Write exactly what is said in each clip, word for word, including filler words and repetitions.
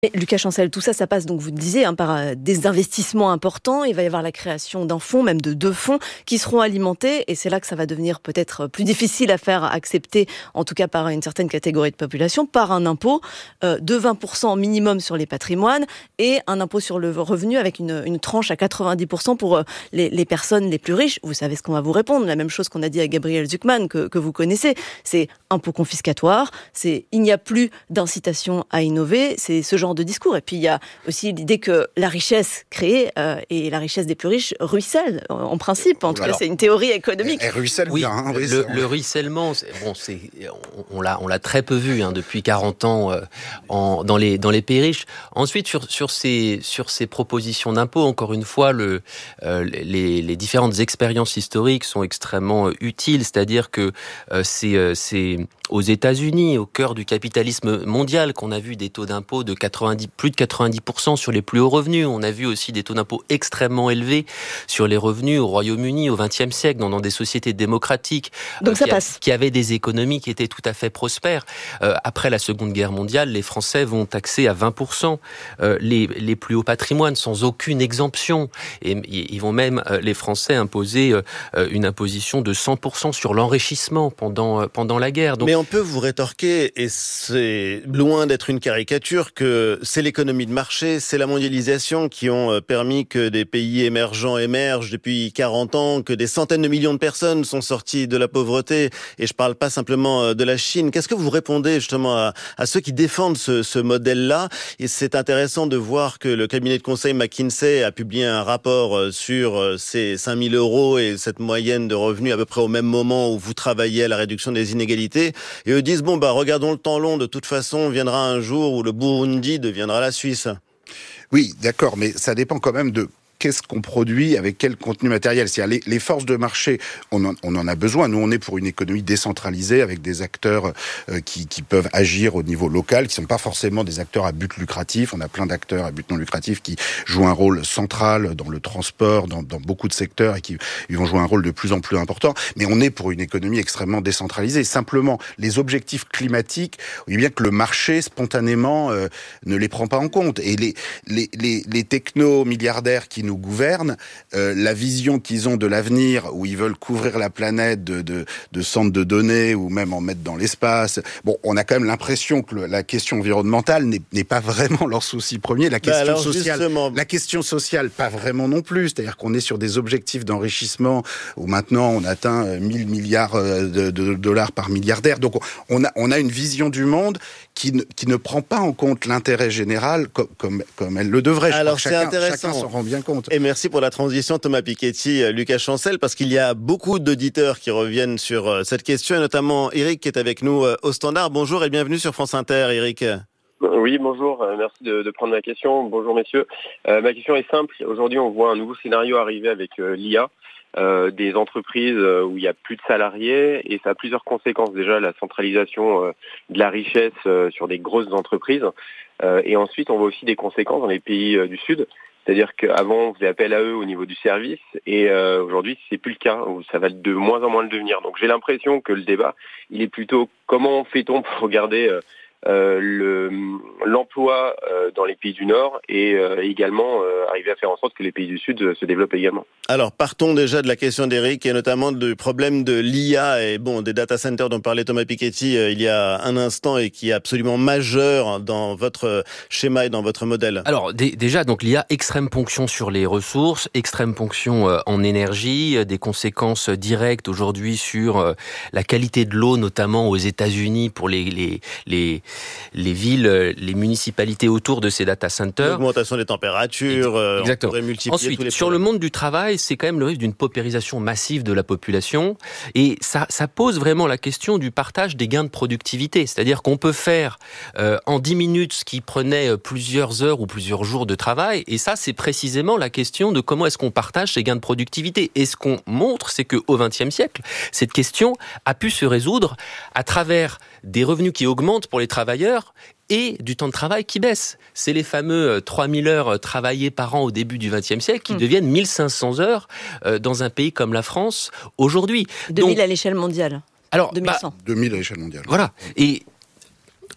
Et Lucas Chancel, tout ça, ça passe, donc vous le disiez, hein, par des investissements importants. Il va y avoir la création d'un fonds, même de deux fonds, qui seront alimentés. Et c'est là que ça va devenir peut-être plus difficile à faire accepter, en tout cas par une certaine catégorie de population, par un impôt euh, de vingt pour cent minimum sur les patrimoines et un impôt sur le revenu avec une, une tranche à quatre-vingt-dix pour cent pour euh, les, les personnes les plus riches. Vous savez ce qu'on va vous répondre. La même chose qu'on a dit à Gabriel Zucman, que, que vous connaissez. C'est impôt confiscatoire. C'est il n'y a plus d'incitation à innover. C'est ce genre de discours. Et puis il y a aussi l'idée que la richesse créée euh, et la richesse des plus riches ruisselle en, en principe. En tout Alors, cas, c'est une théorie économique. Elle ruisselle oui, bien. Hein, le, le, le ruissellement, c'est, bon, c'est, on, on l'a, on l'a très peu vu hein, depuis quarante ans euh, en, dans les dans les pays riches. Ensuite, sur sur ces sur ces propositions d'impôts, encore une fois, le euh, les, les différentes expériences historiques sont extrêmement euh, utiles. C'est-à-dire que euh, c'est euh, c'est aux États-Unis, au cœur du capitalisme mondial, qu'on a vu des taux d'impôt de quatre-vingt-dix, plus de quatre-vingt-dix pour cent sur les plus hauts revenus. On a vu aussi des taux d'impôt extrêmement élevés sur les revenus au Royaume-Uni au vingtième siècle, dans, dans des sociétés démocratiques. Donc euh, ça qui, a, passe. qui avaient des économies qui étaient tout à fait prospères. Euh, après la Seconde Guerre mondiale, les Français vont taxer à vingt pour cent euh, les, les plus hauts patrimoines sans aucune exemption. Et ils vont même, euh, les Français, imposer euh, une imposition de cent pour cent sur l'enrichissement pendant, euh, pendant la guerre. Donc, mais on peut vous rétorquer, et c'est loin d'être une caricature, que c'est l'économie de marché, c'est la mondialisation qui ont permis que des pays émergents émergent depuis quarante ans, que des centaines de millions de personnes sont sorties de la pauvreté, et je parle pas simplement de la Chine. Qu'est-ce que vous répondez justement à, à ceux qui défendent ce, ce modèle-là? Et c'est intéressant de voir que le cabinet de conseil McKinsey a publié un rapport sur ces cinq mille euros et cette moyenne de revenus à peu près au même moment où vous travaillez à la réduction des inégalités. Et eux disent, bon, bah, regardons le temps long, de toute façon, viendra un jour où le Burundi deviendra la Suisse. Oui, d'accord, mais ça dépend quand même de qu'est-ce qu'on produit avec quel contenu matériel. C'est-à-dire les, les forces de marché, on en, on en a besoin. Nous, on est pour une économie décentralisée avec des acteurs euh, qui, qui peuvent agir au niveau local, qui ne sont pas forcément des acteurs à but lucratif. On a plein d'acteurs à but non lucratif qui jouent un rôle central dans le transport, dans, dans beaucoup de secteurs et qui ils vont jouer un rôle de plus en plus important. Mais on est pour une économie extrêmement décentralisée. Simplement, les objectifs climatiques, oui bien que le marché, spontanément, euh, ne les prend pas en compte. Et les, les, les, les techno-milliardaires qui nous gouvernent, euh, la vision qu'ils ont de l'avenir, où ils veulent couvrir la planète de, de, de centres de données ou même en mettre dans l'espace. Bon, on a quand même l'impression que le, la question environnementale n'est, n'est pas vraiment leur souci premier. La question bah sociale, justement... la question sociale, pas vraiment non plus. C'est-à-dire qu'on est sur des objectifs d'enrichissement où maintenant on atteint mille milliards de, de dollars par milliardaire. Donc on a, on a une vision du monde qui ne, qui ne prend pas en compte l'intérêt général comme, comme, comme elle le devrait. Alors Je c'est chacun, intéressant. Chacun s'en rend bien compte. Et merci pour la transition, Thomas Piketty, Lucas Chancel, parce qu'il y a beaucoup d'auditeurs qui reviennent sur cette question, et notamment Eric qui est avec nous au standard. Bonjour et bienvenue sur France Inter, Eric. Oui, bonjour, merci de, de prendre ma question. Bonjour messieurs. Euh, ma question est simple. Aujourd'hui, on voit un nouveau scénario arriver avec euh, l'I A. Euh, des entreprises euh, où il y a plus de salariés, et ça a plusieurs conséquences. Déjà, la centralisation euh, de la richesse euh, sur des grosses entreprises, euh, et ensuite on voit aussi des conséquences dans les pays euh, du Sud. C'est-à-dire qu'avant on faisait appel à eux au niveau du service, et euh, aujourd'hui c'est plus le cas, où ça va de moins en moins le devenir. Donc j'ai l'impression que le débat, il est plutôt comment fait-on pour regarder euh, Euh, le, l'emploi euh, dans les pays du Nord, et euh, également euh, arriver à faire en sorte que les pays du Sud euh, se développent également. Alors partons déjà de la question d'Eric, et notamment du problème de l'I A et bon des data centers dont parlait Thomas Piketty euh, il y a un instant, et qui est absolument majeur dans votre schéma et dans votre modèle. Alors d- déjà, donc l'I A, extrême ponction sur les ressources, extrême ponction euh, en énergie, euh, des conséquences directes aujourd'hui sur euh, la qualité de l'eau, notamment aux États-Unis pour les les les les villes, les municipalités autour de ces data centers. L'augmentation des températures, euh, exactement. On pourrait multiplier Ensuite, tous les sur le monde du travail, c'est quand même le risque d'une paupérisation massive de la population, et ça, ça pose vraiment la question du partage des gains de productivité. C'est-à-dire qu'on peut faire euh, en dix minutes ce qui prenait plusieurs heures ou plusieurs jours de travail, et ça, c'est précisément la question de comment est-ce qu'on partage ces gains de productivité. Et ce qu'on montre, c'est qu'au vingtième siècle, cette question a pu se résoudre à travers des revenus qui augmentent pour les travailleurs et du temps de travail qui baisse. C'est les fameux trois mille heures travaillées par an au début du vingtième siècle qui mmh. deviennent mille cinq cents heures dans un pays comme la France aujourd'hui. deux mille Donc, à l'échelle mondiale. Alors, deux mille cent. Bah, deux mille à l'échelle mondiale. Voilà. Et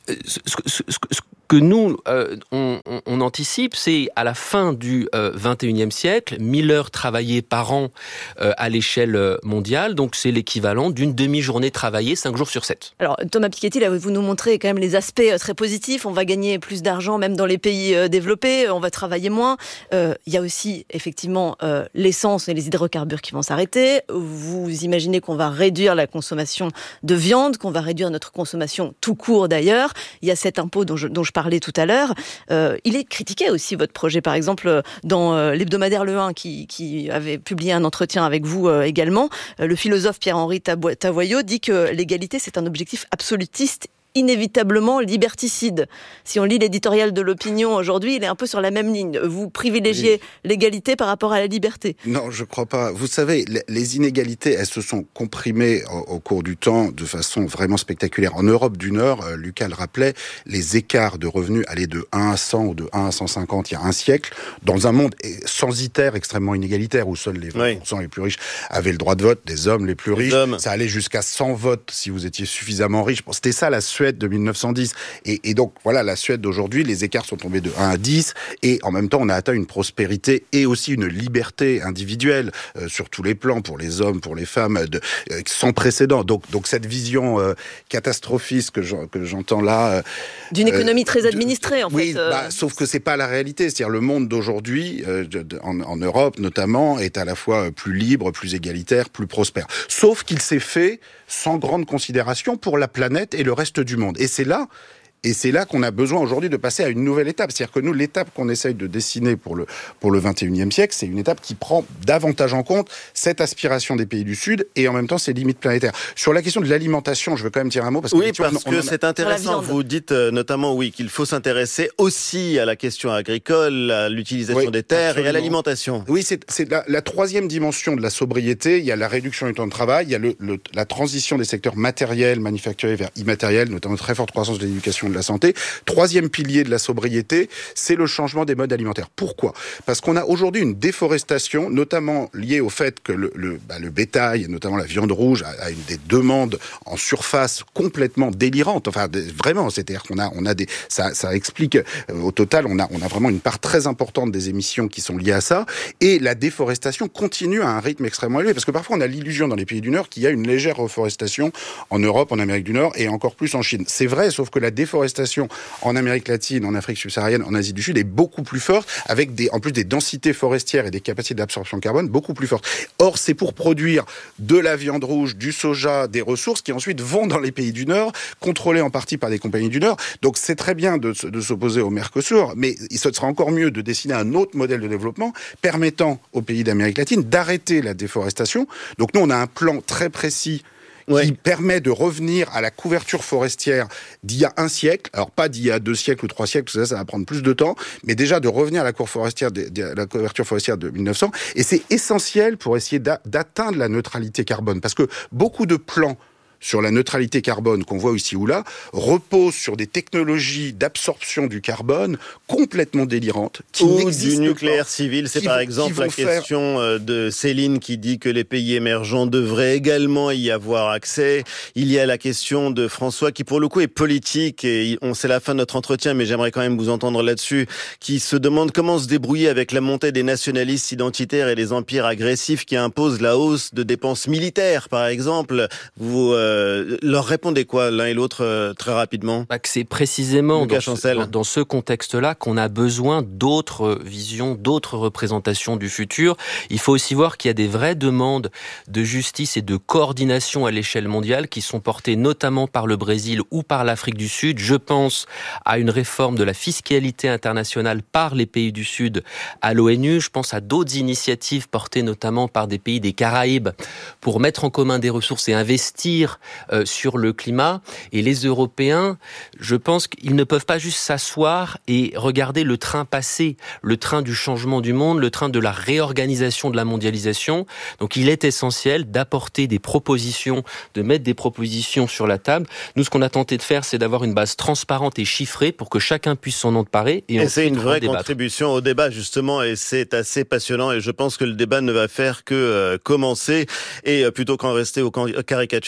ce, ce, ce, ce que nous, euh, on, on, on anticipe, c'est à la fin du euh, vingt et unième siècle, mille heures travaillées par an euh, à l'échelle mondiale, donc c'est l'équivalent d'une demi-journée travaillée cinq jours sur sept. Alors Thomas Piketty, là vous nous montrez quand même les aspects très positifs, on va gagner plus d'argent même dans les pays euh, développés, on va travailler moins. Euh, il y a aussi effectivement euh, l'essence et les hydrocarbures qui vont s'arrêter. Vous imaginez qu'on va réduire la consommation de viande, qu'on va réduire notre consommation tout court d'ailleurs. Il y a cet impôt dont je, dont je parlais tout à l'heure. Euh, il est critiqué aussi, votre projet, par exemple, dans euh, l'hebdomadaire Le un, qui, qui avait publié un entretien avec vous euh, également. Euh, le philosophe Pierre-Henri Tavoyot dit que l'égalité, c'est un objectif absolutiste, inévitablement liberticide. Si on lit l'éditorial de l'Opinion aujourd'hui, il est un peu sur la même ligne. Vous privilégiez oui. l'égalité par rapport à la liberté. Non, je crois pas. Vous savez, les inégalités, elles se sont comprimées au, au cours du temps de façon vraiment spectaculaire. En Europe du Nord, euh, Lucas le rappelait, les écarts de revenus allaient de un à cent ou de un à cent cinquante il y a un siècle, dans un monde censitaire extrêmement inégalitaire, où seuls les vingt pour cent oui. les plus riches avaient le droit de vote, des hommes les plus riches. Les hommes. Ça allait jusqu'à cent votes si vous étiez suffisamment riche. Bon, c'était ça la Suède de mille neuf cent dix. Et, et donc, voilà, la Suède d'aujourd'hui, les écarts sont tombés de un à dix, et en même temps, on a atteint une prospérité et aussi une liberté individuelle euh, sur tous les plans, pour les hommes, pour les femmes, de, euh, sans précédent. Donc, donc cette vision euh, catastrophiste que, je, que j'entends là... Euh, D'une économie euh, très administrée, en oui, fait. Euh... Bah, sauf que c'est pas la réalité. C'est-à-dire, le monde d'aujourd'hui, euh, de, de, en, en Europe notamment, est à la fois plus libre, plus égalitaire, plus prospère. Sauf qu'il s'est fait sans grande considération pour la planète et le reste du monde. Et c'est là, et c'est là qu'on a besoin aujourd'hui de passer à une nouvelle étape. C'est-à-dire que nous, l'étape qu'on essaye de dessiner pour le, pour le vingt et unième siècle, c'est une étape qui prend davantage en compte cette aspiration des pays du Sud et en même temps ses limites planétaires. Sur la question de l'alimentation, je veux quand même dire un mot. Parce que oui, parce on, que on a... c'est intéressant. Vous dites euh, notamment, oui, qu'il faut s'intéresser aussi à la question agricole, à l'utilisation oui, des terres absolument. Et à l'alimentation. Oui, c'est, c'est la, la troisième dimension de la sobriété. Il y a la réduction du temps de travail, il y a le, le, la transition des secteurs matériels, manufacturiers vers immatériels, notamment très forte croissance de l'éducation, de la santé. Troisième pilier de la sobriété, c'est le changement des modes alimentaires. Pourquoi ? Parce qu'on a aujourd'hui une déforestation, notamment liée au fait que le, le, bah, le bétail, et notamment la viande rouge, a, a une des demandes en surface complètement délirantes. Enfin, des, vraiment, c'est-à-dire qu'on a, on a des, ça, ça explique, euh, au total, on a, on a vraiment une part très importante des émissions qui sont liées à ça. Et la déforestation continue à un rythme extrêmement élevé, parce que parfois on a l'illusion dans les pays du Nord qu'il y a une légère reforestation en Europe, en Amérique du Nord et encore plus en Chine. C'est vrai, sauf que la déforestation en Amérique latine, en Afrique subsaharienne, en Asie du Sud est beaucoup plus forte, avec des, en plus des densités forestières et des capacités d'absorption de carbone beaucoup plus fortes. Or, c'est pour produire de la viande rouge, du soja, des ressources qui ensuite vont dans les pays du Nord, contrôlées en partie par des compagnies du Nord. Donc c'est très bien de, de s'opposer au Mercosur, mais il sera encore mieux de dessiner un autre modèle de développement permettant aux pays d'Amérique latine d'arrêter la déforestation. Donc nous, on a un plan très précis qui ouais. permet de revenir à la couverture forestière d'il y a un siècle, alors pas d'il y a deux siècles ou trois siècles, tout ça, ça va prendre plus de temps, mais déjà de revenir à la, cour forestière de, de, la couverture forestière de mille neuf cents, et c'est essentiel pour essayer d'a, d'atteindre la neutralité carbone, parce que beaucoup de plans sur la neutralité carbone qu'on voit ici ou là, repose sur des technologies d'absorption du carbone complètement délirantes. Qui ou du nucléaire pas, civil, c'est par vont, exemple la faire... question de Céline qui dit que les pays émergents devraient également y avoir accès. Il y a la question de François qui pour le coup est politique, et on c'est la fin de notre entretien, mais j'aimerais quand même vous entendre là-dessus, qui se demande comment se débrouiller avec la montée des nationalistes identitaires et des empires agressifs qui imposent la hausse de dépenses militaires, par exemple. Vous... Euh, Euh, leur répondez quoi l'un et l'autre euh, très rapidement? Bah, que c'est précisément dans ce, dans, dans ce contexte-là qu'on a besoin d'autres visions, d'autres représentations du futur. Il faut aussi voir qu'il y a des vraies demandes de justice et de coordination à l'échelle mondiale qui sont portées notamment par le Brésil ou par l'Afrique du Sud. Je pense à une réforme de la fiscalité internationale par les pays du Sud à l'ONU. Je pense à d'autres initiatives portées notamment par des pays des Caraïbes pour mettre en commun des ressources et investir Euh, sur le climat. Et les Européens, je pense qu'ils ne peuvent pas juste s'asseoir et regarder le train passer, le train du changement du monde, le train de la réorganisation de la mondialisation. Donc il est essentiel d'apporter des propositions, de mettre des propositions sur la table. Nous, ce qu'on a tenté de faire, c'est d'avoir une base transparente et chiffrée pour que chacun puisse s'en emparer. Et, et c'est une vraie débattre. contribution au débat, justement, et c'est assez passionnant. Et je pense que le débat ne va faire que euh, commencer. Et euh, plutôt qu'en rester aux caricatures, euh, je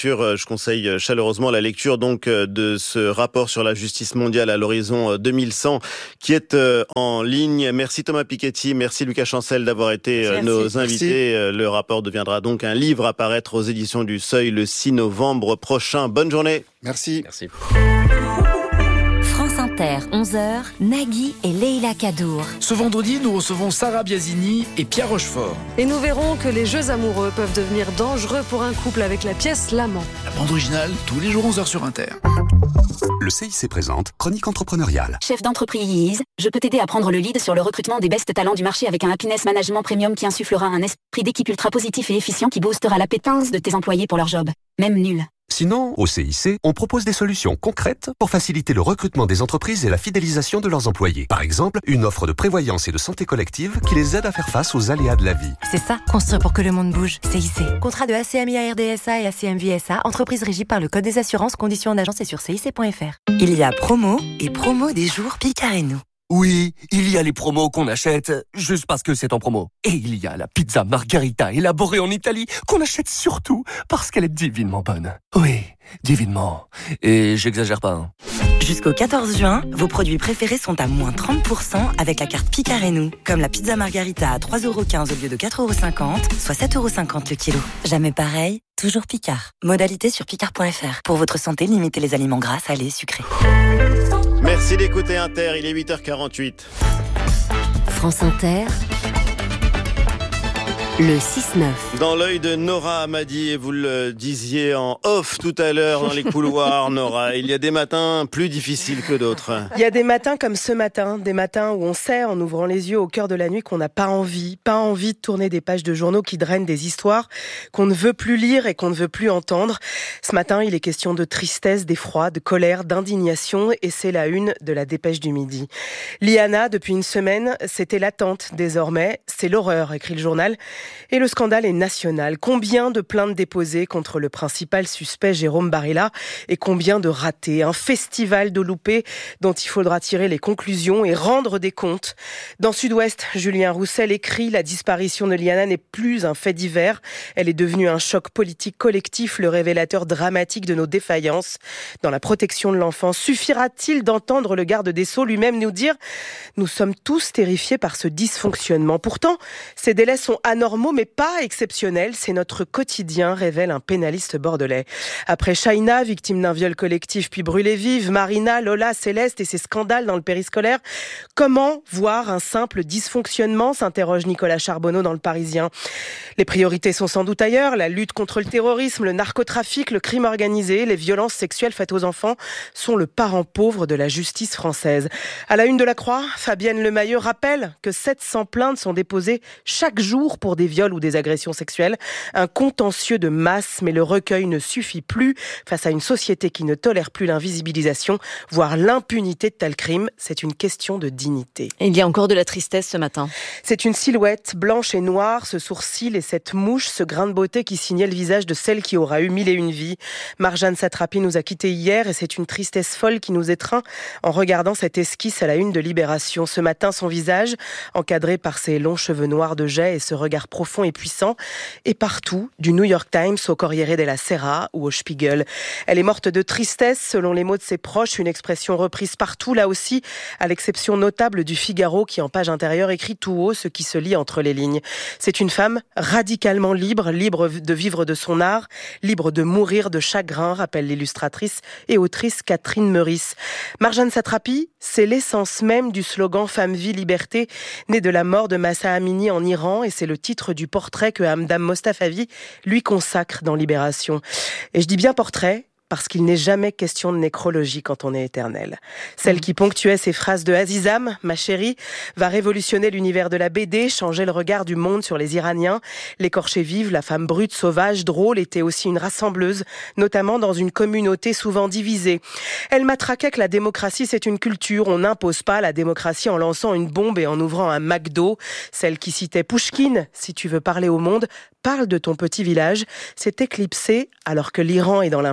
Je conseille chaleureusement la lecture donc de ce rapport sur la justice mondiale à l'horizon deux mille cent qui est en ligne. Merci Thomas Piketty, merci Lucas Chancel d'avoir été merci, nos merci. invités. Merci. Le rapport deviendra donc un livre à paraître aux éditions du Seuil le six novembre prochain. Bonne journée. Merci. Merci. France Inter, onze heures, Nagui et Leïla Kadour. Ce vendredi, nous recevons Sarah Biasini et Pierre Rochefort. Et nous verrons que les jeux amoureux peuvent devenir dangereux pour un couple avec la pièce L'Amant. La bande originale, tous les jours onze heures sur Inter. Le C I C présente Chronique entrepreneuriale. Chef d'entreprise, je peux t'aider à prendre le lead sur le recrutement des best talents du marché avec un happiness management premium qui insufflera un esprit d'équipe ultra positif et efficient qui boostera l'appétence de tes employés pour leur job, même nul. Sinon, au C I C, on propose des solutions concrètes pour faciliter le recrutement des entreprises et la fidélisation de leurs employés. Par exemple, une offre de prévoyance et de santé collective qui les aide à faire face aux aléas de la vie. C'est ça, construire pour que le monde bouge. C I C. Contrat de A C M I A R D S A et A C M V S A, entreprise régie par le Code des assurances, conditions en agence et sur C I C point F R. Il y a promo et promo des jours Picard et nous. Oui, il y a les promos qu'on achète juste parce que c'est en promo. Et il y a la pizza margarita élaborée en Italie qu'on achète surtout parce qu'elle est divinement bonne. Oui, divinement. Et j'exagère pas. Hein. Jusqu'au quatorze juin, vos produits préférés sont à moins trente pour cent avec la carte Picard et nous. Comme la pizza margarita à trois euros quinze au lieu de quatre euros cinquante, soit sept euros cinquante le kilo. Jamais pareil, toujours Picard. Modalité sur picard point F R. Pour votre santé, limitez les aliments gras, salés, sucrés. Merci d'écouter Inter, il est huit heures quarante-huit. France Inter, le six neuf. Dans l'œil de Nora Hamadi, et vous le disiez en off tout à l'heure dans les couloirs, Nora, il y a des matins plus difficiles que d'autres. Il y a des matins comme ce matin, des matins où on sait en ouvrant les yeux au cœur de la nuit qu'on n'a pas envie, pas envie de tourner des pages de journaux qui drainent des histoires qu'on ne veut plus lire et qu'on ne veut plus entendre. Ce matin, il est question de tristesse, d'effroi, de colère, d'indignation et c'est la une de la Dépêche du Midi. Liana, depuis une semaine, c'était l'attente désormais, c'est l'horreur, écrit le journal. Et le scandale est national. Combien de plaintes déposées contre le principal suspect Jérôme Barilla et combien de ratés. Un festival de loupés dont il faudra tirer les conclusions et rendre des comptes. Dans Sud-Ouest, Julien Roussel écrit « La disparition de Liana n'est plus un fait divers. Elle est devenue un choc politique collectif, le révélateur dramatique de nos défaillances. Dans la protection de l'enfant, suffira-t-il d'entendre le garde des Sceaux lui-même nous dire « Nous sommes tous terrifiés par ce dysfonctionnement. » Pourtant, ces délais sont anormaux mais pas exceptionnels. C'est notre quotidien, révèle un pénaliste bordelais. Après Shaina, victime d'un viol collectif puis brûlée vive, Marina, Lola, Céleste et ses scandales dans le périscolaire, comment voir un simple dysfonctionnement, s'interroge Nicolas Charbonneau dans Le Parisien. Les priorités sont sans doute ailleurs. La lutte contre le terrorisme, le narcotrafic, le crime organisé, les violences sexuelles faites aux enfants sont le parent pauvre de la justice française. À la une de la Croix, Fabienne Lemayeux rappelle que sept cents plaintes sont déposées chaque jour pour des viols ou des agressions sexuelles. Un contentieux de masse, mais le recueil ne suffit plus face à une société qui ne tolère plus l'invisibilisation, voire l'impunité de tels crimes. C'est une question de dignité. Et il y a encore de la tristesse ce matin. C'est une silhouette blanche et noire, ce sourcil et cette mouche, ce grain de beauté qui signait le visage de celle qui aura eu mille et une vies. Marjane Satrapi nous a quittés hier et c'est une tristesse folle qui nous étreint en regardant cette esquisse à la une de Libération. Ce matin, son visage, encadré par ses longs cheveux noirs de jais et ce regard profond et puissant, et partout, du New York Times au Corriere della Sera ou au Spiegel. Elle est morte de tristesse, selon les mots de ses proches, une expression reprise partout, là aussi, à l'exception notable du Figaro qui, en page intérieure, écrit tout haut ce qui se lit entre les lignes. C'est une femme radicalement libre, libre de vivre de son art, libre de mourir de chagrin, rappelle l'illustratrice et autrice Catherine Meurice. Marjane Satrapi, c'est l'essence même du slogan Femme, vie, liberté, né de la mort de Mahsa Amini en Iran, et c'est le titre du portrait que Hamdam Mostafavi lui consacre dans Libération. Et je dis bien portrait, parce qu'il n'est jamais question de nécrologie quand on est éternel. Celle qui ponctuait ces phrases de Azizam, ma chérie, va révolutionner l'univers de la B D, changer le regard du monde sur les Iraniens. L'écorchée vive, la femme brute, sauvage, drôle, était aussi une rassembleuse, notamment dans une communauté souvent divisée. Elle matraquait que la démocratie, c'est une culture. On n'impose pas la démocratie en lançant une bombe et en ouvrant un McDo. Celle qui citait Pouchkine, si tu veux parler au monde, parle de ton petit village, s'est éclipsée alors que l'Iran est dans l'impasse.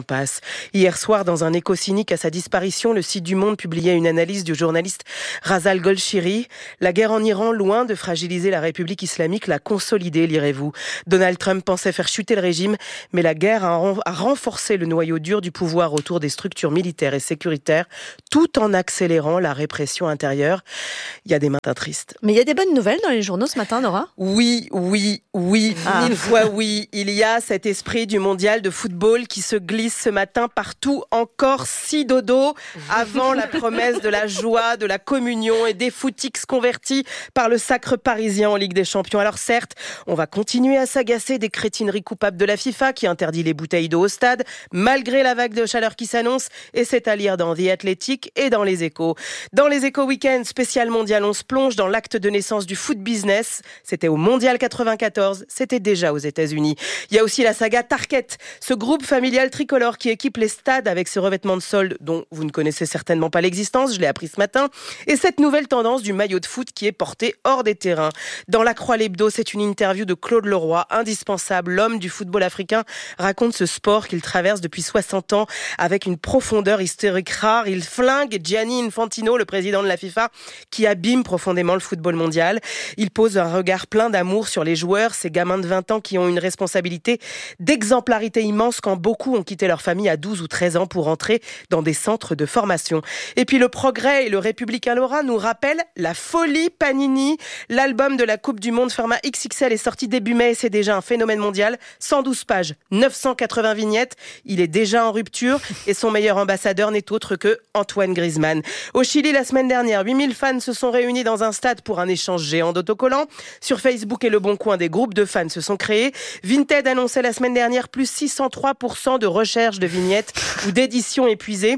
Hier soir, dans un écho cynique à sa disparition, le site du Monde publiait une analyse du journaliste Razal Golshiri. La guerre en Iran, loin de fragiliser la République islamique, l'a consolidée, lirez-vous. Donald Trump pensait faire chuter le régime, mais la guerre a, a renforcé le noyau dur du pouvoir autour des structures militaires et sécuritaires, tout en accélérant la répression intérieure. Il y a des matins tristes. Mais il y a des bonnes nouvelles dans les journaux ce matin, Nora ? Oui, oui, oui, ah. mille fois oui. Il y a cet esprit du mondial de football qui se glisse ce matin partout. Encore six dodo avant la promesse de la joie, de la communion et des footix convertis par le sacre parisien en Ligue des Champions. Alors certes, on va continuer à s'agacer des crétineries coupables de la FIFA qui interdit les bouteilles d'eau au stade, malgré la vague de chaleur qui s'annonce, et c'est à lire dans The Athletic et dans Les Échos. Dans Les Échos Week-end spécial mondial, on se plonge dans l'acte de naissance du foot business. C'était au mondial quatre-vingt-quatorze, c'était déjà aux États-Unis. Il y a aussi la saga Target, ce groupe familial tricolore qui équipe les stades avec ce revêtement de solde dont vous ne connaissez certainement pas l'existence, je l'ai appris ce matin, et cette nouvelle tendance du maillot de foot qui est porté hors des terrains. Dans La Croix l'Hebdo, c'est une interview de Claude Leroy, indispensable, l'homme du football africain, raconte ce sport qu'il traverse depuis soixante ans avec une profondeur historique rare. Il flingue Gianni Infantino, le président de la FIFA, qui abîme profondément le football mondial. Il pose un regard plein d'amour sur les joueurs, ces gamins de vingt ans qui ont une responsabilité d'exemplarité immense quand beaucoup ont quitté leur famille à douze ou treize ans pour entrer dans des centres de formation. Et puis le Progrès et le Républicain Lorrain nous rappellent la folie Panini. L'album de la Coupe du Monde format X X L est sorti début mai et c'est déjà un phénomène mondial. cent douze pages, neuf cent quatre-vingts vignettes. Il est déjà en rupture et son meilleur ambassadeur n'est autre que Antoine Griezmann. Au Chili, la semaine dernière, huit mille fans se sont réunis dans un stade pour un échange géant d'autocollants. Sur Facebook et Le Bon Coin, des groupes de fans se sont créés. Vinted annonçait la semaine dernière plus six cent trois pour cent de recherche de vignettes ou d'éditions épuisées.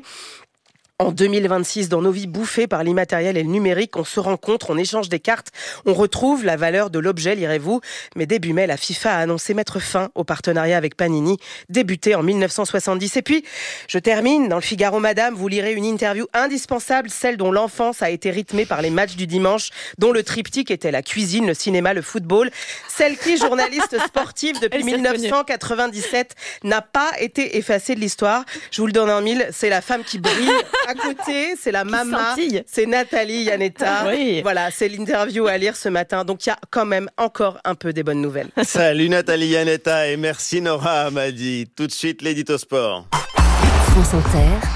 En deux mille vingt-six, dans nos vies bouffées par l'immatériel et le numérique, on se rencontre, on échange des cartes, on retrouve la valeur de l'objet, lirez-vous. Mais début mai, la FIFA a annoncé mettre fin au partenariat avec Panini, débuté en mille neuf cent soixante-dix. Et puis, je termine, dans le Figaro Madame, vous lirez une interview indispensable, celle dont l'enfance a été rythmée par les matchs du dimanche, dont le triptyque était la cuisine, le cinéma, le football. Celle qui, journaliste sportive depuis mille neuf cent quatre-vingt-dix-sept, n'a pas été effacée de l'histoire. Je vous le donne en mille, c'est la femme qui brille. À côté, c'est la maman, c'est Nathalie Iannetta. Oui. Voilà, c'est l'interview à lire ce matin. Donc, il y a quand même encore un peu des bonnes nouvelles. Salut Nathalie Iannetta et merci Nora Hamadi. Tout de suite, l'édito sport. France Inter,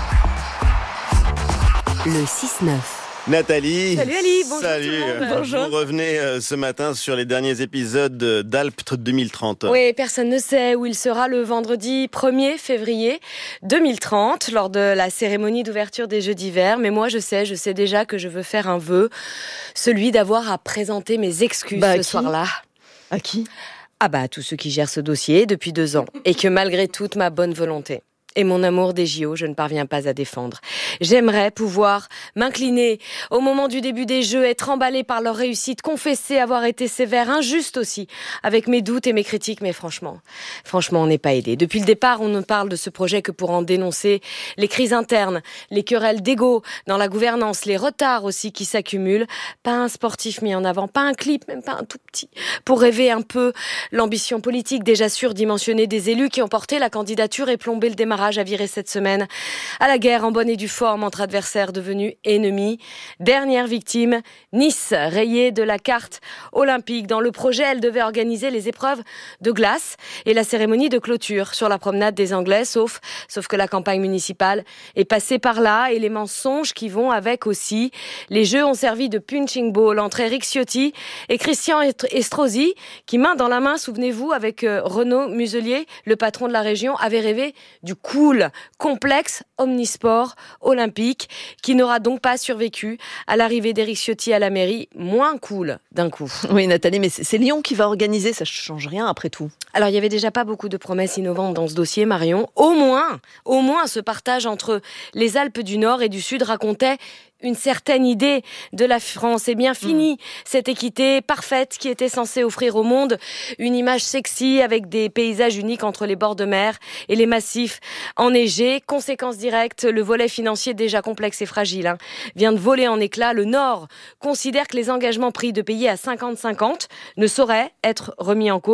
le six neuf. Nathalie. Salut Ali, bonjour Salut. tout le monde. Bonjour. Vous revenez euh, ce matin sur les derniers épisodes d'Alpes deux mille trente. Oui, personne ne sait où il sera le vendredi premier février deux mille trente lors de la cérémonie d'ouverture des Jeux d'hiver. Mais moi, je sais, je sais déjà que je veux faire un vœu, celui d'avoir à présenter mes excuses bah, ce soir-là. À qui ? Ah bah, à tous ceux qui gèrent ce dossier depuis deux ans et que malgré toute ma bonne volonté et mon amour des J O, je ne parviens pas à défendre. J'aimerais pouvoir m'incliner au moment du début des Jeux, être emballée par leur réussite, confesser avoir été sévère, injuste aussi, avec mes doutes et mes critiques, mais franchement, franchement, on n'est pas aidé. Depuis le départ, on ne parle de ce projet que pour en dénoncer les crises internes, les querelles d'ego dans la gouvernance, les retards aussi qui s'accumulent. Pas un sportif mis en avant, pas un clip, même pas un tout petit, pour rêver un peu l'ambition politique déjà surdimensionnée des élus qui ont porté la candidature et plombé le démarrage à virer cette semaine à la guerre en bonne et due forme entre adversaires devenus ennemis. Dernière victime, Nice, rayée de la carte olympique. Dans le projet, elle devait organiser les épreuves de glace et la cérémonie de clôture sur la promenade des Anglais, sauf, sauf que la campagne municipale est passée par là et les mensonges qui vont avec aussi. Les Jeux ont servi de punching ball entre Eric Ciotti et Christian Estrosi, qui main dans la main, souvenez-vous, avec Renaud Muselier, le patron de la région, avait rêvé du cool, complexe, omnisport, olympique, qui n'aura donc pas survécu à l'arrivée d'Éric Ciotti à la mairie, moins cool d'un coup. Oui Nathalie, mais c'est Lyon qui va organiser, ça ne change rien après tout. Alors il n'y avait déjà pas beaucoup de promesses innovantes dans ce dossier, Marion. Au moins, au moins ce partage entre les Alpes du Nord et du Sud racontait une certaine idée de la France. C'est bien fini, mmh. cette équité parfaite qui était censée offrir au monde une image sexy avec des paysages uniques entre les bords de mer et les massifs enneigés. Conséquence directe, le volet financier déjà complexe et fragile hein, vient de voler en éclats. Le Nord considère que les engagements pris de payer à cinquante cinquante ne sauraient être remis en cause.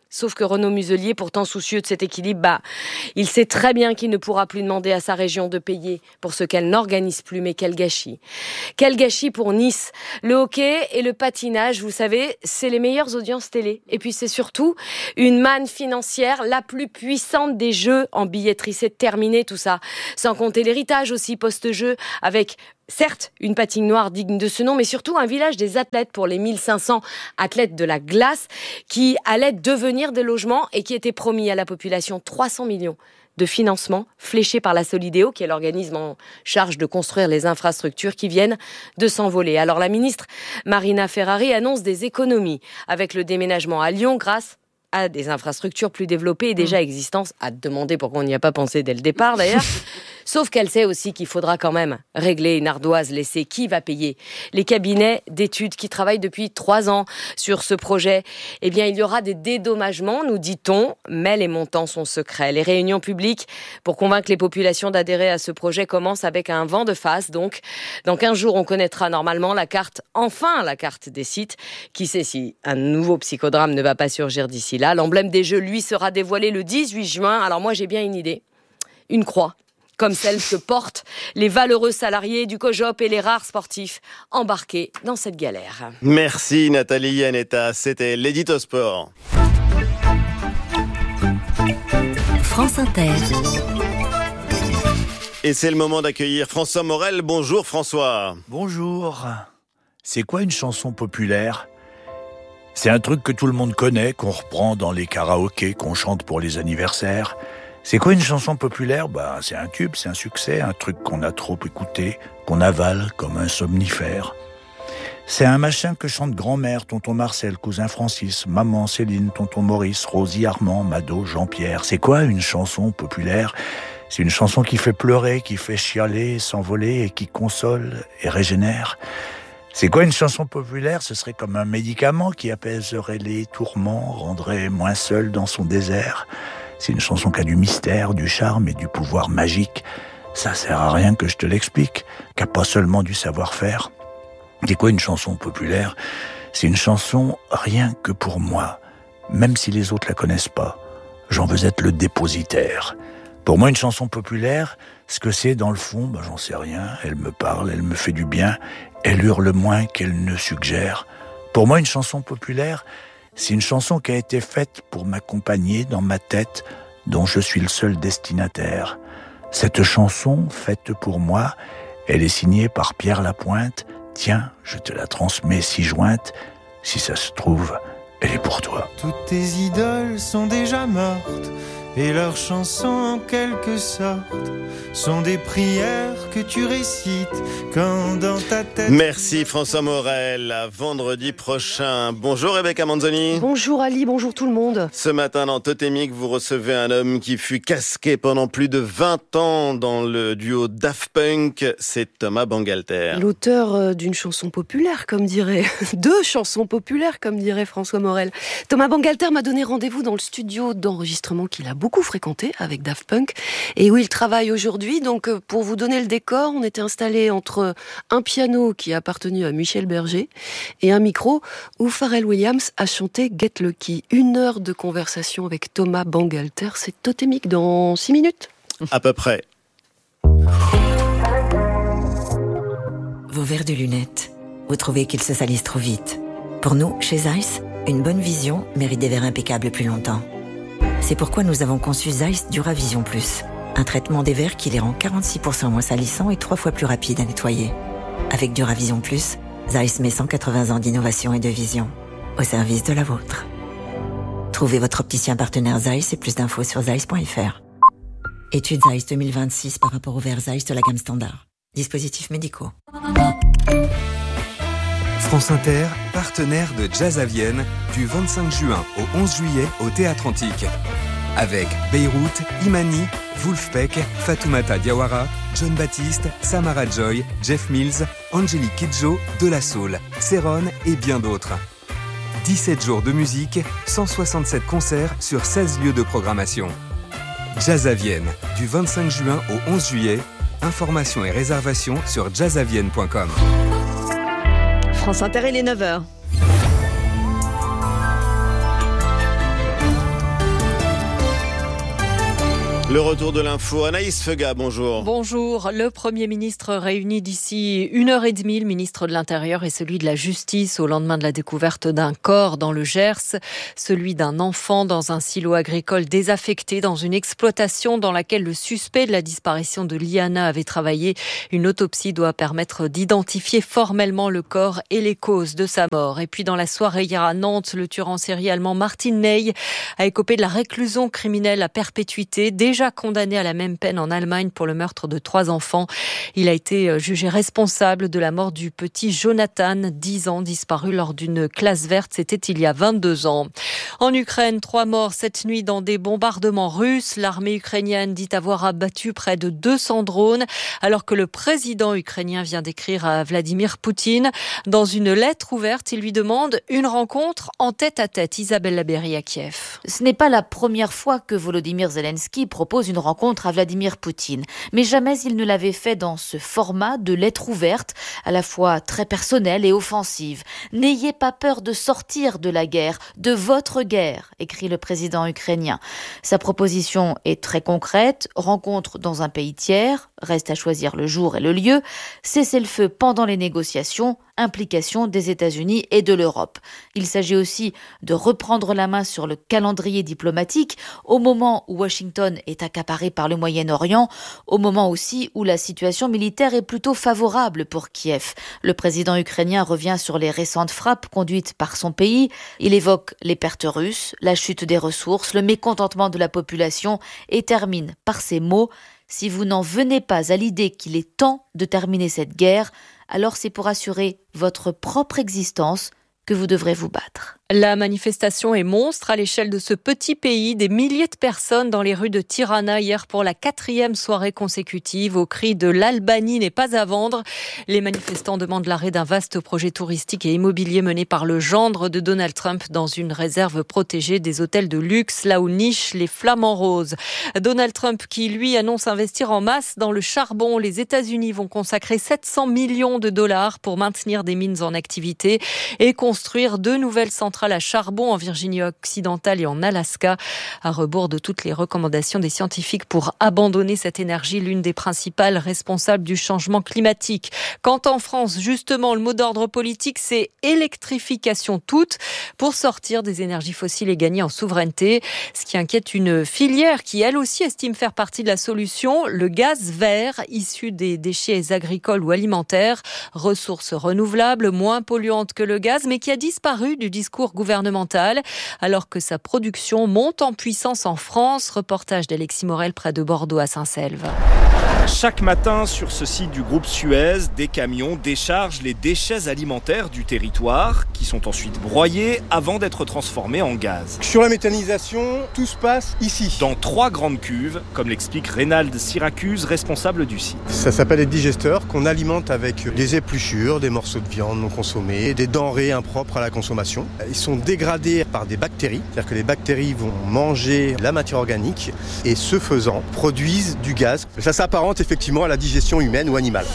Sauf que Renaud Muselier, pourtant soucieux de cet équilibre, bah, il sait très bien qu'il ne pourra plus demander à sa région de payer pour ce qu'elle n'organise plus. Mais quel gâchis. Quel gâchis pour Nice. Le hockey et le patinage, vous savez, c'est les meilleures audiences télé. Et puis c'est surtout une manne financière la plus puissante des jeux en billetterie. C'est terminé tout ça. Sans compter l'héritage aussi post-jeu avec... certes, une patinoire digne de ce nom, mais surtout un village des athlètes pour les mille cinq cents athlètes de la glace qui allaient devenir des logements et qui étaient promis à la population trois cents millions de financement fléchés par la Solidéo, qui est l'organisme en charge de construire les infrastructures qui viennent de s'envoler. Alors la ministre Marina Ferrari annonce des économies avec le déménagement à Lyon grâce à des infrastructures plus développées et déjà existantes, à demander pourquoi on n'y a pas pensé dès le départ d'ailleurs. Sauf qu'elle sait aussi qu'il faudra quand même régler une ardoise laissée. Qui va payer ? Les cabinets d'études qui travaillent depuis trois ans sur ce projet. Eh bien, il y aura des dédommagements, nous dit-on, mais les montants sont secrets. Les réunions publiques pour convaincre les populations d'adhérer à ce projet commencent avec un vent de face. Donc, dans quinze jours, on connaîtra normalement la carte, enfin la carte des sites. Qui sait si un nouveau psychodrame ne va pas surgir d'ici là. L'emblème des Jeux, lui, sera dévoilé le dix-huit juin. Alors moi, j'ai bien une idée. Une croix. Comme celle que portent les valeureux salariés du COJOP et les rares sportifs embarqués dans cette galère. Merci Nathalie Yanetta, c'était l'Édito Sport. France Inter. Et c'est le moment d'accueillir François Morel. Bonjour François. Bonjour. C'est quoi une chanson populaire ? C'est un truc que tout le monde connaît, qu'on reprend dans les karaokés, qu'on chante pour les anniversaires. C'est quoi une chanson populaire ? Bah, c'est un tube, c'est un succès, un truc qu'on a trop écouté, qu'on avale comme un somnifère. C'est un machin que chante grand-mère, tonton Marcel, cousin Francis, maman Céline, tonton Maurice, Rosie, Armand, Mado, Jean-Pierre. C'est quoi une chanson populaire ? C'est une chanson qui fait pleurer, qui fait chialer, s'envoler et qui console et régénère. C'est quoi une chanson populaire ? Ce serait comme un médicament qui apaiserait les tourments, rendrait moins seul dans son désert. C'est une chanson qui a du mystère, du charme et du pouvoir magique. Ça sert à rien que je te l'explique, qui a pas seulement du savoir-faire. C'est quoi une chanson populaire ? C'est une chanson rien que pour moi, même si les autres la connaissent pas. J'en veux être le dépositaire. Pour moi, une chanson populaire, ce que c'est dans le fond, ben, j'en sais rien. Elle me parle, elle me fait du bien, elle hurle moins qu'elle ne suggère. Pour moi, une chanson populaire, c'est une chanson qui a été faite pour m'accompagner dans ma tête, dont je suis le seul destinataire. Cette chanson, faite pour moi, elle est signée par Pierre Lapointe. Tiens, je te la transmets si jointe. Si ça se trouve, elle est pour toi. Toutes tes idoles sont déjà mortes, et leurs chansons, en quelque sorte, sont des prières que tu récites quand dans ta tête... Merci François Morel, à vendredi prochain. Bonjour Rebecca Manzoni. Bonjour Ali, bonjour tout le monde. Ce matin dans Totémique, vous recevez un homme qui fut casqué pendant plus de vingt ans dans le duo Daft Punk, c'est Thomas Bangalter. L'auteur d'une chanson populaire, comme dirait... Deux chansons populaires, comme dirait François Morel. Thomas Bangalter m'a donné rendez-vous dans le studio d'enregistrement qu'il a beaucoup fréquenté avec Daft Punk et où il travaille aujourd'hui. Donc pour vous donner le décor, on était installé entre un piano qui a appartenu à Michel Berger et un micro où Pharrell Williams a chanté Get Lucky. Une heure de conversation avec Thomas Bangalter. C'est Totémique dans six minutes. À peu près. Vos verres de lunettes, vous trouvez qu'ils se salissent trop vite. Pour nous, chez Zeiss, une bonne vision mérite des verres impeccables plus longtemps. C'est pourquoi nous avons conçu Zeiss Duravision Plus, un traitement des verres qui les rend quarante-six pour cent moins salissants et trois fois plus rapides à nettoyer. Avec Duravision Plus, Zeiss met cent quatre-vingts ans d'innovation et de vision au service de la vôtre. Trouvez votre opticien partenaire Zeiss et plus d'infos sur zeiss point f r. Étude Zeiss deux mille vingt-six par rapport aux verres Zeiss de la gamme standard. Dispositifs médicaux. France Inter, partenaire de Jazz à Vienne, du vingt-cinq juin au onze juillet au Théâtre Antique. Avec Beyrouth, Imani, Wolfpack, Fatoumata Diawara, John Baptiste, Samara Joy, Jeff Mills, Angélique Kidjo, De La Soul, Céron et bien d'autres. dix-sept jours de musique, cent soixante-sept concerts sur seize lieux de programmation. Jazz à Vienne, du vingt-cinq juin au onze juillet. Informations et réservations sur jazz à vienne point com. France Inter, il est neuf heures. Le retour de l'info, Anaïs Fega, bonjour. Bonjour. Le Premier ministre réunit d'ici une heure et demie le ministre de l'Intérieur et celui de la Justice au lendemain de la découverte d'un corps dans le Gers, celui d'un enfant dans un silo agricole désaffecté dans une exploitation dans laquelle le suspect de la disparition de Liana avait travaillé. Une autopsie doit permettre d'identifier formellement le corps et les causes de sa mort. Et puis dans la soirée hier à Nantes, le tueur en série allemand Martin Ney a écopé de la réclusion criminelle à perpétuité, déjà condamné à la même peine en Allemagne pour le meurtre de trois enfants. Il a été jugé responsable de la mort du petit Jonathan, dix ans, disparu lors d'une classe verte. C'était il y a vingt-deux ans. En Ukraine, trois morts cette nuit dans des bombardements russes. L'armée ukrainienne dit avoir abattu près de deux cents drones, alors que le président ukrainien vient d'écrire à Vladimir Poutine. Dans une lettre ouverte, il lui demande une rencontre en tête-à-tête. Isabelle Labéry à Kiev. Ce n'est pas la première fois que Volodymyr Zelensky propose une rencontre à Vladimir Poutine. Mais jamais il ne l'avait fait dans ce format de lettre ouverte, à la fois très personnelle et offensive. « N'ayez pas peur de sortir de la guerre, de votre guerre », écrit le président ukrainien. Sa proposition est très concrète, rencontre dans un pays tiers, reste à choisir le jour et le lieu, cessez-le-feu pendant les négociations, implication des États-Unis et de l'Europe. Il s'agit aussi de reprendre la main sur le calendrier diplomatique au moment où Washington est accaparé par le Moyen-Orient, au moment aussi où la situation militaire est plutôt favorable pour Kiev. Le président ukrainien revient sur les récentes frappes conduites par son pays. Il évoque les pertes russes, la chute des ressources, le mécontentement de la population et termine par ces mots « Si vous n'en venez pas à l'idée qu'il est temps de terminer cette guerre, alors c'est pour assurer votre propre existence que vous devrez vous battre. » La manifestation est monstre à l'échelle de ce petit pays. Des milliers de personnes dans les rues de Tirana hier pour la quatrième soirée consécutive au cri de l'Albanie n'est pas à vendre. Les manifestants demandent l'arrêt d'un vaste projet touristique et immobilier mené par le gendre de Donald Trump dans une réserve protégée des hôtels de luxe, là où nichent les flamants roses. Donald Trump qui, lui, annonce investir en masse dans le charbon. Les États-Unis vont consacrer sept cents millions de dollars pour maintenir des mines en activité et construire deux nouvelles centrales à charbon en Virginie occidentale et en Alaska, à rebours de toutes les recommandations des scientifiques pour abandonner cette énergie, l'une des principales responsables du changement climatique. Quand en France, justement, le mot d'ordre politique, c'est électrification toute pour sortir des énergies fossiles et gagner en souveraineté. Ce qui inquiète une filière qui, elle aussi, estime faire partie de la solution, le gaz vert, issu des déchets agricoles ou alimentaires, ressource renouvelable, moins polluante que le gaz, mais qui a disparu du discours gouvernemental, alors que sa production monte en puissance en France. Reportage d'Alexis Morel près de Bordeaux à Saint-Selve. Chaque matin, sur ce site du groupe Suez, des camions déchargent les déchets alimentaires du territoire qui sont ensuite broyés avant d'être transformés en gaz. Sur la méthanisation, tout se passe ici. Dans trois grandes cuves, comme l'explique Reynald Syracuse, responsable du site. Ça s'appelle des digesteurs qu'on alimente avec des épluchures, des morceaux de viande non consommés, des denrées impropres à la consommation. Ils sont dégradés par des bactéries, c'est-à-dire que les bactéries vont manger la matière organique et ce faisant produisent du gaz. Ça s'apparente effectivement à la digestion humaine ou animale.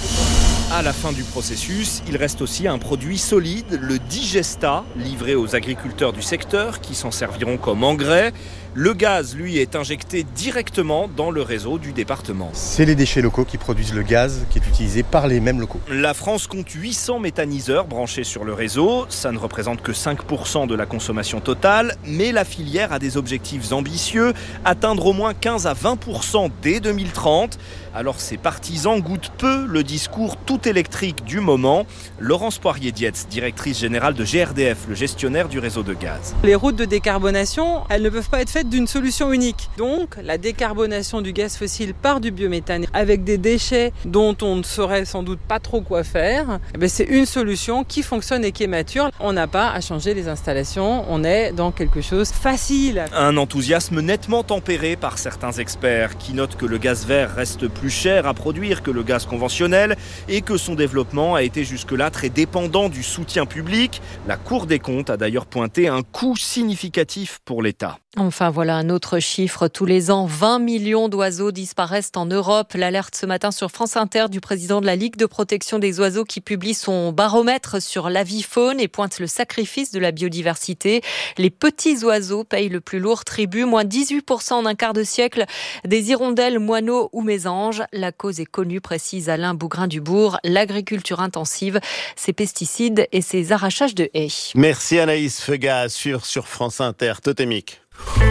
À la fin du processus, il reste aussi un produit solide, le digesta, livré aux agriculteurs du secteur qui s'en serviront comme engrais. Le gaz, lui, est injecté directement dans le réseau du département. C'est les déchets locaux qui produisent le gaz qui est utilisé par les mêmes locaux. La France compte huit cents méthaniseurs branchés sur le réseau. Ça ne représente que cinq pour cent de la consommation totale, mais la filière a des objectifs ambitieux, atteindre au moins quinze à vingt pour cent dès deux mille trente. Alors ses partisans goûtent peu le discours tout électrique du moment. Laurence Poirier-Dietz, directrice générale de G R D F, le gestionnaire du réseau de gaz. Les routes de décarbonation, elles ne peuvent pas être faites d'une solution unique. Donc la décarbonation du gaz fossile par du biométhane avec des déchets dont on ne saurait sans doute pas trop quoi faire, eh bien, c'est une solution qui fonctionne et qui est mature. On n'a pas à changer les installations, on est dans quelque chose de facile. Un enthousiasme nettement tempéré par certains experts qui notent que le gaz vert reste plus cher à produire que le gaz conventionnel et que son développement a été jusque-là très dépendant du soutien public. La Cour des comptes a d'ailleurs pointé un coût significatif pour l'État. Enfin, Enfin voilà un autre chiffre. Tous les ans, vingt millions d'oiseaux disparaissent en Europe. L'alerte ce matin sur France Inter du président de la Ligue de protection des oiseaux qui publie son baromètre sur l'avifaune et pointe le sacrifice de la biodiversité. Les petits oiseaux payent le plus lourd tribut, moins dix-huit pour cent en un quart de siècle. Des hirondelles, moineaux ou mésanges. La cause est connue, précise Alain Bougrain-Dubourg. L'agriculture intensive, ses pesticides et ses arrachages de haies. Merci Anaïs Feuga sur, sur France Inter. Totémique.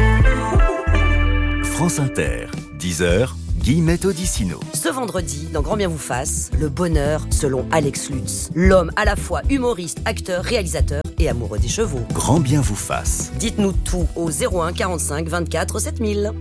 France Inter, dix heures, Guillemette Odissino. Ce vendredi, dans Grand Bien vous fasse, le bonheur selon Alex Lutz. L'homme à la fois humoriste, acteur, réalisateur et amoureux des chevaux. Grand Bien vous fasse. Dites-nous tout au zéro un quarante-cinq vingt-quatre sept mille.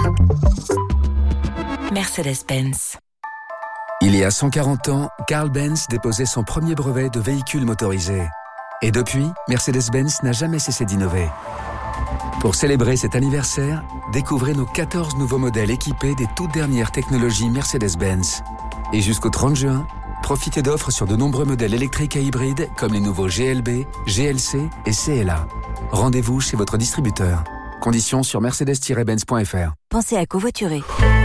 Mercedes-Benz. Il y a cent quarante ans, Carl Benz déposait son premier brevet de véhicule motorisé. Et depuis, Mercedes-Benz n'a jamais cessé d'innover. Pour célébrer cet anniversaire, découvrez nos quatorze nouveaux modèles équipés des toutes dernières technologies Mercedes-Benz. Et jusqu'au trente juin, profitez d'offres sur de nombreux modèles électriques et hybrides comme les nouveaux G L B, G L C et C L A. Rendez-vous chez votre distributeur. Conditions sur mercedes tiret benz point f r. Pensez à covoiturer.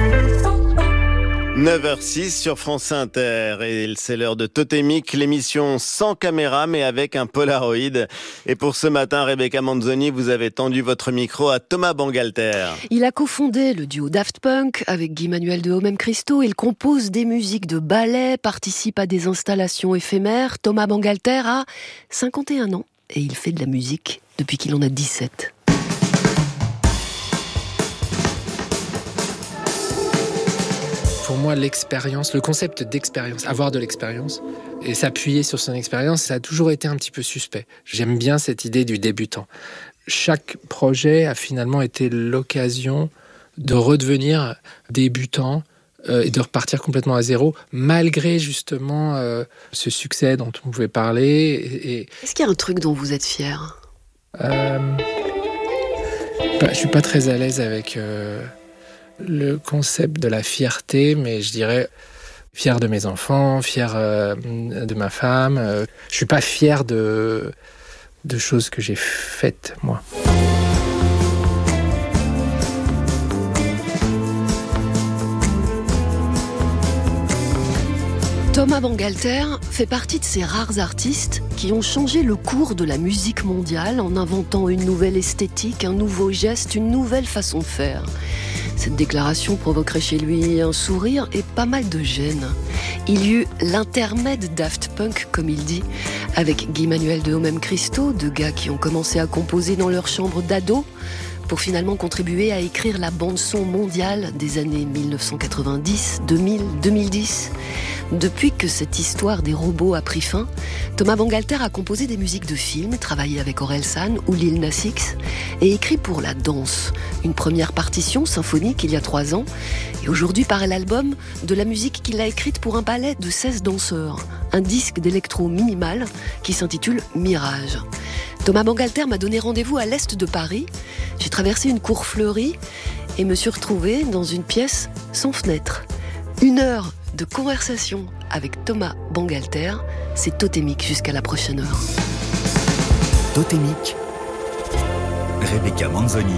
neuf heures six sur France Inter et c'est l'heure de Totémique, l'émission sans caméra mais avec un Polaroid. Et pour ce matin, Rebecca Manzoni, vous avez tendu votre micro à Thomas Bangalter. Il a cofondé le duo Daft Punk avec Guy Manuel de Homem Christo. Il compose des musiques de ballet, participe à des installations éphémères. Thomas Bangalter a cinquante et un ans et il fait de la musique depuis qu'il en a dix-sept. Pour moi, l'expérience, le concept d'expérience, avoir de l'expérience et s'appuyer sur son expérience, ça a toujours été un petit peu suspect. J'aime bien cette idée du débutant. Chaque projet a finalement été l'occasion de redevenir débutant euh, et de repartir complètement à zéro, malgré justement euh, ce succès dont on pouvait parler. Et, et... Est-ce qu'il y a un truc dont vous êtes fier ? euh... bah, Je suis pas très à l'aise avec... Euh... le concept de la fierté, mais je dirais fier de mes enfants, fier euh, de ma femme. Euh, je suis pas fier de, de choses que j'ai faites, moi. Thomas Bangalter fait partie de ces rares artistes qui ont changé le cours de la musique mondiale en inventant une nouvelle esthétique, un nouveau geste, une nouvelle façon de faire. Cette déclaration provoquerait chez lui un sourire et pas mal de gêne. Il y eut l'intermède Daft Punk, comme il dit, avec Guy Manuel de Homem Christo, deux gars qui ont commencé à composer dans leur chambre d'ado, pour finalement contribuer à écrire la bande-son mondiale des années dix-neuf cent quatre-vingt-dix, deux mille, deux mille dix. Depuis que cette histoire des robots a pris fin, Thomas Bangalter a composé des musiques de films, travaillé avec Orelsan ou Lil Nas X, et écrit pour la danse. Une première partition symphonique il y a trois ans, et aujourd'hui paraît l'album de la musique qu'il a écrite pour un ballet de seize danseurs, un disque d'électro minimal qui s'intitule Mirage. Thomas Bangalter m'a donné rendez-vous à l'est de Paris. J'ai traversé une cour fleurie et me suis retrouvée dans une pièce sans fenêtre. Une heure de conversation avec Thomas Bangalter, c'est Totémique jusqu'à la prochaine heure. Totémique, Rebecca Manzoni,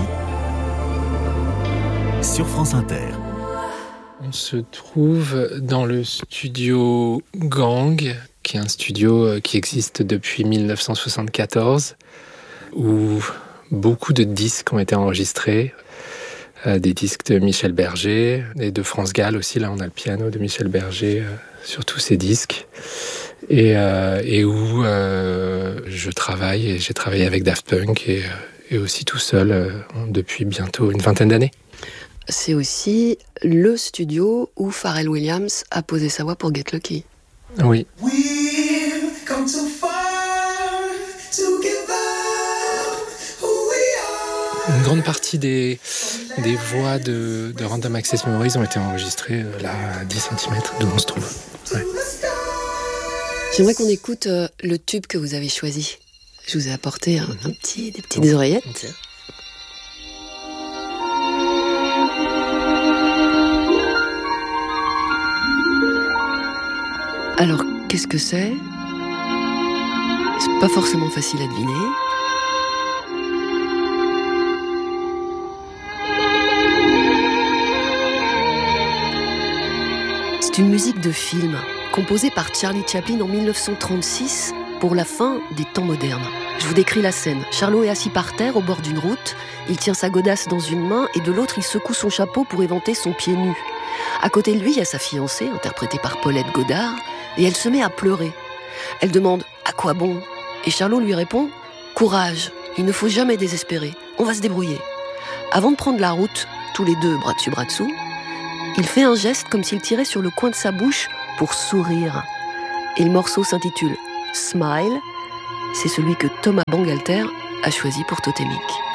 sur France Inter. On se trouve dans le studio Gang, qui est un studio qui existe depuis dix-neuf cent soixante-quatorze, où beaucoup de disques ont été enregistrés. Euh, des disques de Michel Berger et de France Gall aussi. Là, on a le piano de Michel Berger euh, sur tous ces disques. Et, euh, et où euh, je travaille, et j'ai travaillé avec Daft Punk et, et aussi tout seul euh, depuis bientôt une vingtaine d'années. C'est aussi le studio où Pharrell Williams a posé sa voix pour Get Lucky. Oui. We've come too far to give up who we are. Une grande partie des, des voix de, de Random Access Memories ont été enregistrées là à dix centimètres d'où on se trouve. Ouais. J'aimerais qu'on écoute euh, le tube que vous avez choisi. Je vous ai apporté un, un petit, des petites oh. oreillettes. Okay. Alors, qu'est-ce que c'est ? C'est pas forcément facile à deviner. C'est une musique de film, composée par Charlie Chaplin en dix-neuf cent trente-six pour la fin des temps modernes. Je vous décris la scène. Charlot est assis par terre au bord d'une route. Il tient sa godasse dans une main et de l'autre, il secoue son chapeau pour éventer son pied nu. À côté de lui, il y a sa fiancée, interprétée par Paulette Godard, et elle se met à pleurer. Elle demande « À quoi bon ?» Et Charlot lui répond « Courage, il ne faut jamais désespérer, on va se débrouiller. » Avant de prendre la route, tous les deux bras dessus bras dessous, il fait un geste comme s'il tirait sur le coin de sa bouche pour sourire. Et le morceau s'intitule « Smile ». C'est celui que Thomas Bangalter a choisi pour Totémique.